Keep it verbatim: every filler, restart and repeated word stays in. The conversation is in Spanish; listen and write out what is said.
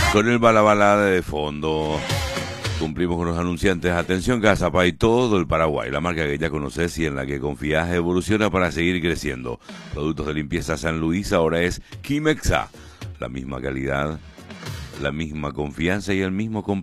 Con el balabalada de fondo. Cumplimos con los anunciantes. Atención Gazapay, todo el Paraguay. La marca que ya conoces y en la que confías evoluciona para seguir creciendo. Productos de limpieza San Luis ahora es Kimexa. La misma calidad, la misma confianza y el mismo compromiso.